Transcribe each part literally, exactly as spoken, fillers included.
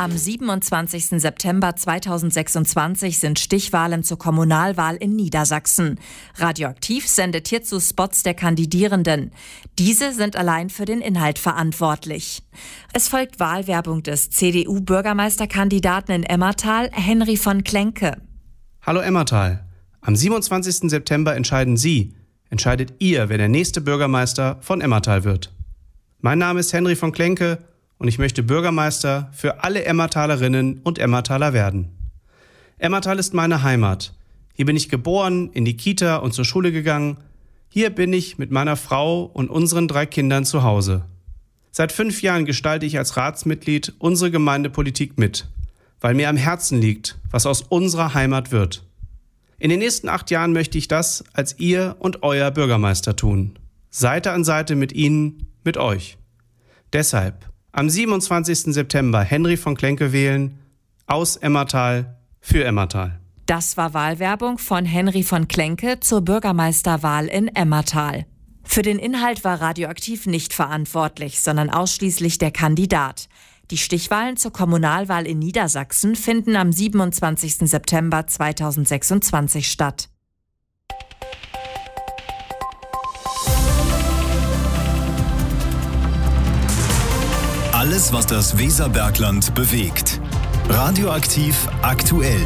Am siebenundzwanzigsten September zweitausendsechsundzwanzig sind Stichwahlen zur Kommunalwahl in Niedersachsen. Radioaktiv sendet hierzu Spots der Kandidierenden. Diese sind allein für den Inhalt verantwortlich. Es folgt Wahlwerbung des C D U-Bürgermeisterkandidaten in Emmertal, Henry von Klenke. Hallo Emmertal. Am siebenundzwanzigsten September entscheiden Sie, entscheidet ihr, wer der nächste Bürgermeister von Emmertal wird. Mein Name ist Henry von Klenke und ich möchte Bürgermeister für alle Emmertalerinnen und Emmertaler werden. Emmertal ist meine Heimat. Hier bin ich geboren, in die Kita und zur Schule gegangen. Hier bin ich mit meiner Frau und unseren drei Kindern zu Hause. Seit fünf Jahren gestalte ich als Ratsmitglied unsere Gemeindepolitik mit, weil mir am Herzen liegt, was aus unserer Heimat wird. In den nächsten acht Jahren möchte ich das als ihr und euer Bürgermeister tun. Seite an Seite mit Ihnen, mit euch. Deshalb am siebenundzwanzigsten September Henry von Klenke wählen, aus Emmertal, für Emmertal. Das war Wahlwerbung von Henry von Klenke zur Bürgermeisterwahl in Emmertal. Für den Inhalt war Radioaktiv nicht verantwortlich, sondern ausschließlich der Kandidat. Die Stichwahlen zur Kommunalwahl in Niedersachsen finden am siebenundzwanzigsten September zweitausendsechsundzwanzig statt. Alles, was das Weserbergland bewegt. Radioaktiv aktuell.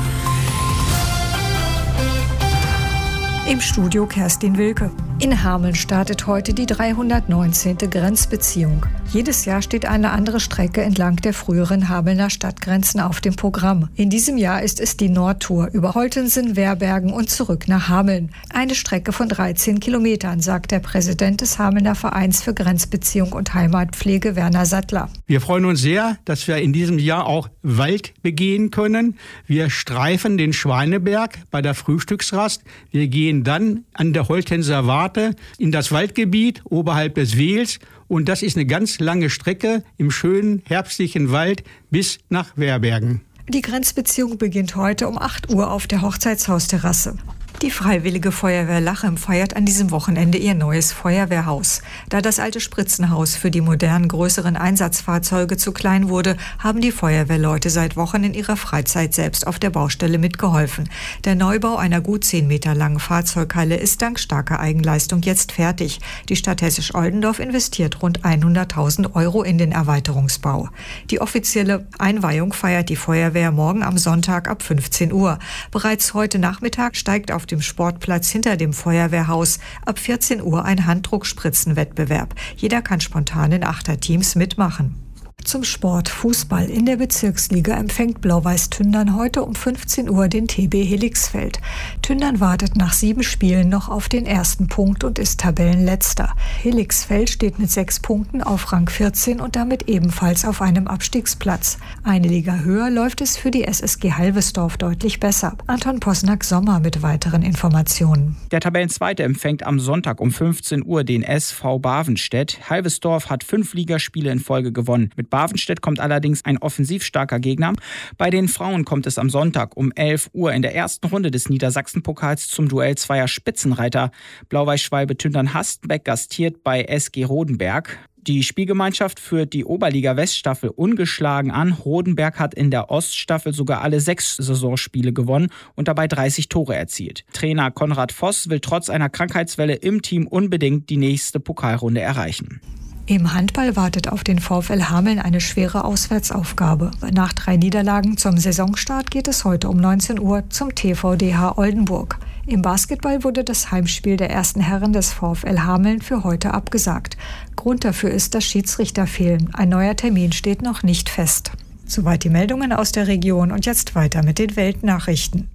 Im Studio Kerstin Wilke. In Hameln startet heute die dreihundertneunzehnte Grenzbeziehung. Jedes Jahr steht eine andere Strecke entlang der früheren Hamelner Stadtgrenzen auf dem Programm. In diesem Jahr ist es die Nordtour über Holtensen, Werbergen und zurück nach Hameln. Eine Strecke von dreizehn Kilometern, sagt der Präsident des Hamelner Vereins für Grenzbeziehung und Heimatpflege, Werner Sattler. Wir freuen uns sehr, dass wir in diesem Jahr auch Wald begehen können. Wir streifen den Schweineberg bei der Frühstücksrast. Wir gehen dann an der Holtenser Warte in das Waldgebiet oberhalb des Wehls. Und das ist eine ganz lange Strecke im schönen herbstlichen Wald bis nach Werbergen. Die Grenzbeziehung beginnt heute um acht Uhr auf der Hochzeitshausterrasse. Die Freiwillige Feuerwehr Lachem feiert an diesem Wochenende ihr neues Feuerwehrhaus. Da das alte Spritzenhaus für die modernen, größeren Einsatzfahrzeuge zu klein wurde, haben die Feuerwehrleute seit Wochen in ihrer Freizeit selbst auf der Baustelle mitgeholfen. Der Neubau einer gut zehn Meter langen Fahrzeughalle ist dank starker Eigenleistung jetzt fertig. Die Stadt Hessisch-Oldendorf investiert rund hunderttausend Euro in den Erweiterungsbau. Die offizielle Einweihung feiert die Feuerwehr morgen am Sonntag ab fünfzehn Uhr. Bereits heute Nachmittag steigt auf dem Sportplatz hinter dem Feuerwehrhaus ab vierzehn Uhr ein Handdruckspritzenwettbewerb. Jeder kann spontan in Achterteams mitmachen. Zum Sport Fußball. In der Bezirksliga empfängt Blau-Weiß Tündern heute um fünfzehn Uhr den T B Helixfeld. Tündern wartet nach sieben Spielen noch auf den ersten Punkt und ist Tabellenletzter. Helixfeld steht mit sechs Punkten auf Rang vierzehn und damit ebenfalls auf einem Abstiegsplatz. Eine Liga höher läuft es für die S S G Halvesdorf deutlich besser. Anton Posnack-Sommer mit weiteren Informationen. Der Tabellenzweite empfängt am Sonntag um fünfzehn Uhr den S V Bavenstedt. Halvesdorf hat fünf Ligaspiele in Folge gewonnen. Mit Bavenstedt kommt allerdings ein offensiv starker Gegner. Bei den Frauen kommt es am Sonntag um elf Uhr in der ersten Runde des Niedersachsen-Pokals zum Duell zweier Spitzenreiter. Blau-Weiß-Schwalbe Tündern-Hastenbeck gastiert bei S G Rodenberg. Die Spielgemeinschaft führt die Oberliga-Weststaffel ungeschlagen an. Rodenberg hat in der Oststaffel sogar alle sechs Saisonspiele gewonnen und dabei dreißig Tore erzielt. Trainer Konrad Voss will trotz einer Krankheitswelle im Team unbedingt die nächste Pokalrunde erreichen. Im Handball wartet auf den VfL Hameln eine schwere Auswärtsaufgabe. Nach drei Niederlagen zum Saisonstart geht es heute um neunzehn Uhr zum T V D H Oldenburg. Im Basketball wurde das Heimspiel der ersten Herren des VfL Hameln für heute abgesagt. Grund dafür ist, dass Schiedsrichter fehlen. Ein neuer Termin steht noch nicht fest. Soweit die Meldungen aus der Region und jetzt weiter mit den Weltnachrichten.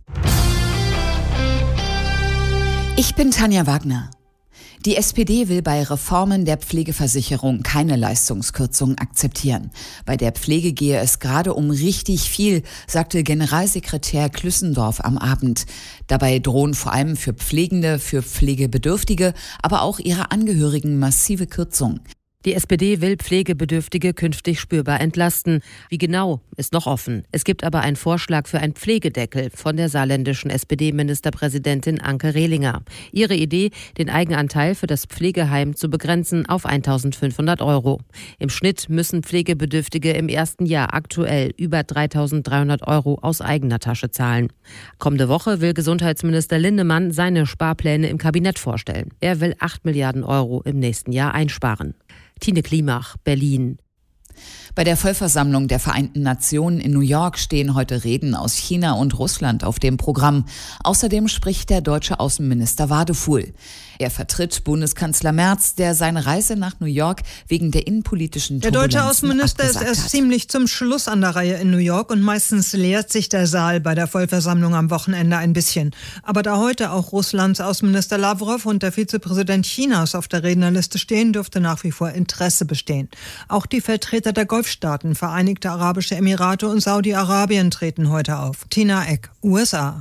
Ich bin Tanja Wagner. Die S P D will bei Reformen der Pflegeversicherung keine Leistungskürzungen akzeptieren. Bei der Pflege gehe es gerade um richtig viel, sagte Generalsekretär Klüssendorf am Abend. Dabei drohen vor allem für Pflegende, für Pflegebedürftige, aber auch ihre Angehörigen massive Kürzungen. Die S P D will Pflegebedürftige künftig spürbar entlasten. Wie genau, ist noch offen. Es gibt aber einen Vorschlag für einen Pflegedeckel von der saarländischen S P D-Ministerpräsidentin Anke Rehlinger. Ihre Idee, den Eigenanteil für das Pflegeheim zu begrenzen auf eintausendfünfhundert Euro. Im Schnitt müssen Pflegebedürftige im ersten Jahr aktuell über dreitausenddreihundert Euro aus eigener Tasche zahlen. Kommende Woche will Gesundheitsminister Lindemann seine Sparpläne im Kabinett vorstellen. Er will acht Milliarden Euro im nächsten Jahr einsparen. Tine Klimach, Berlin. Bei der Vollversammlung der Vereinten Nationen in New York stehen heute Reden aus China und Russland auf dem Programm. Außerdem spricht der deutsche Außenminister Wadefuhl. Er vertritt Bundeskanzler Merz, der seine Reise nach New York wegen der innenpolitischen Turbulenzen Der deutsche Außenminister ist erst hat. ziemlich zum Schluss an der Reihe in New York und meistens leert sich der Saal bei der Vollversammlung am Wochenende ein bisschen. Aber da heute auch Russlands Außenminister Lavrov und der Vizepräsident Chinas auf der Rednerliste stehen, dürfte nach wie vor Interesse bestehen. Auch die Vertreter der Golfstaaten, Vereinigte Arabische Emirate und Saudi-Arabien treten heute auf. Tina Eck, U S A.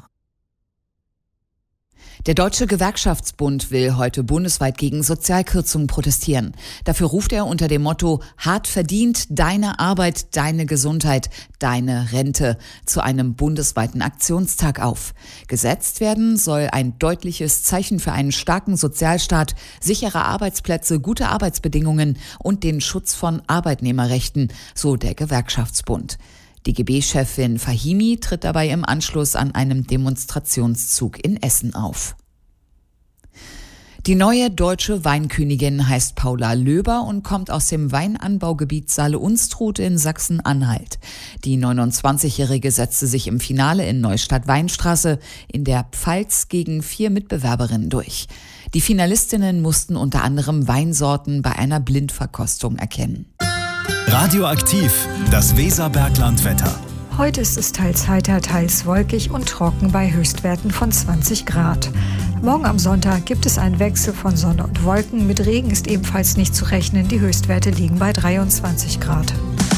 Der Deutsche Gewerkschaftsbund will heute bundesweit gegen Sozialkürzungen protestieren. Dafür ruft er unter dem Motto „Hart verdient, deine Arbeit, deine Gesundheit, deine Rente" zu einem bundesweiten Aktionstag auf. Gesetzt werden soll ein deutliches Zeichen für einen starken Sozialstaat, sichere Arbeitsplätze, gute Arbeitsbedingungen und den Schutz von Arbeitnehmerrechten, so der Gewerkschaftsbund. Die G B-Chefin Fahimi tritt dabei im Anschluss an einem Demonstrationszug in Essen auf. Die neue deutsche Weinkönigin heißt Paula Löber und kommt aus dem Weinanbaugebiet Saale-Unstrut in Sachsen-Anhalt. Die neunundzwanzigjährige setzte sich im Finale in Neustadt-Weinstraße in der Pfalz gegen vier Mitbewerberinnen durch. Die Finalistinnen mussten unter anderem Weinsorten bei einer Blindverkostung erkennen. Radioaktiv, das Weserberglandwetter. Heute ist es teils heiter, teils wolkig und trocken bei Höchstwerten von zwanzig Grad. Morgen am Sonntag gibt es einen Wechsel von Sonne und Wolken. Mit Regen ist ebenfalls nicht zu rechnen. Die Höchstwerte liegen bei dreiundzwanzig Grad.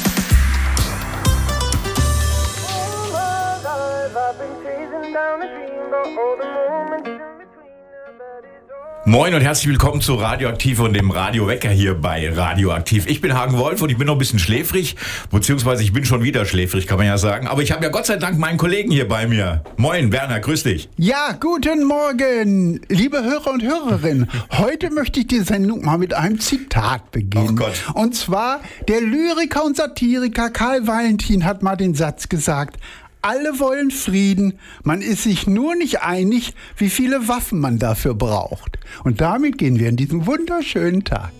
Moin und herzlich willkommen zu Radioaktiv und dem Radiowecker hier bei Radioaktiv. Ich bin Hagen Wolf und ich bin noch ein bisschen schläfrig, beziehungsweise ich bin schon wieder schläfrig, kann man ja sagen. Aber ich habe ja Gott sei Dank meinen Kollegen hier bei mir. Moin, Werner, grüß dich. Ja, guten Morgen, liebe Hörer und Hörerinnen. Heute möchte ich die Sendung mal mit einem Zitat beginnen. Oh Gott. Und zwar, der Lyriker und Satiriker Karl Valentin hat mal den Satz gesagt: Alle wollen Frieden, man ist sich nur nicht einig, wie viele Waffen man dafür braucht. Und damit gehen wir in diesen wunderschönen Tag.